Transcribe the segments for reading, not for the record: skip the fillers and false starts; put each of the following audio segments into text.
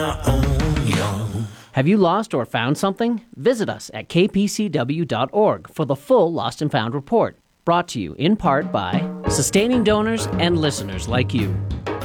Have you lost or found something? Visit us at kpcw.org for the full Lost and Found report, brought to you in part by sustaining donors and listeners like you.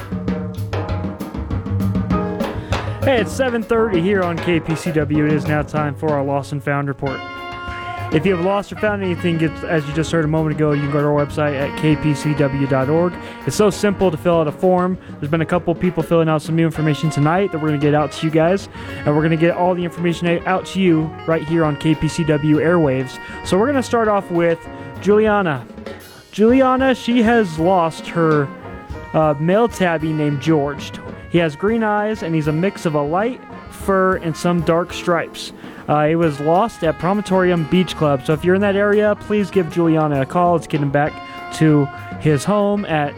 Hey, it's 7:30 here on KPCW. It is now time for our Lost and Found report. If you have lost or found anything, as you just heard a moment ago, you can go to our website at kpcw.org. It's so simple to fill out a form. There's been a couple people filling out some new information tonight that we're going to get out to you guys. And we're going to get all the information out to you right here on KPCW airwaves. So we're going to start off with Juliana. Juliana, she has lost her male tabby named George. He has green eyes, and he's a mix of a light fur and some dark stripes. It was lost at Promontorium Beach Club. So if you're in that area, please give Juliana a call. Let's get him back to his home at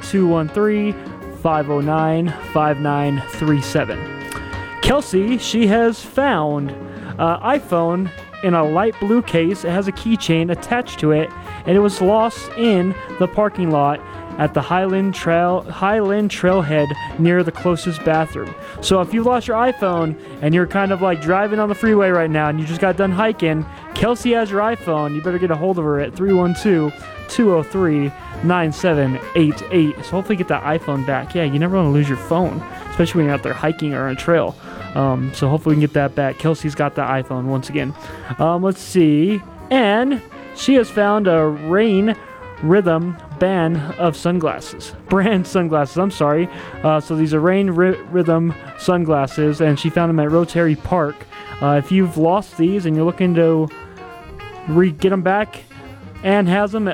213-509-5937. Kelsey, she has found an iPhone in a light blue case. It has a keychain attached to it, and it was lost in the parking lot at the Highland Trailhead near the closest bathroom. So if you lost your iPhone and you're kind of like driving on the freeway right now and you just got done hiking, Kelsey has your iPhone. You better get a hold of her at 312-203-9788. So hopefully get that iPhone back. Yeah, you never want to lose your phone, especially when you're out there hiking or on a trail. So hopefully we can get that back. Kelsey's got the iPhone once again. Let's see. And she has found a Rain Rhythm brand sunglasses. So these are Rain Rhythm sunglasses, and she found them at Rotary Park. If you've lost these and you're looking to get them back, Ann has them at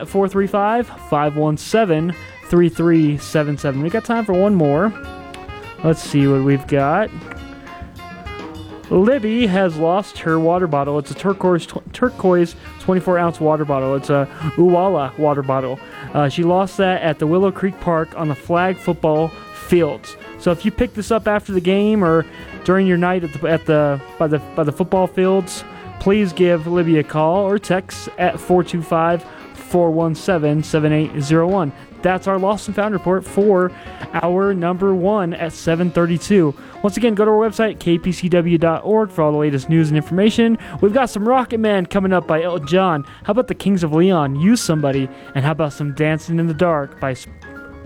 435-517-3377. We got time for one more. Let's see what we've got. Libby has lost her water bottle. It's a turquoise 24-ounce water bottle. It's a Uwala water bottle. She lost that at the Willow Creek Park on the flag football fields. So if you pick this up after the game or during your night by the football fields, please give Libby a call or text at 425-417-7801. That's our Lost and Found report for hour number 1 at 7:32. Once again, go to our website, kpcw.org, for all the latest news and information. We've got some Rocket Man coming up by Elton John. How about the Kings of Leon, Use Somebody? And how about some Dancing in the Dark by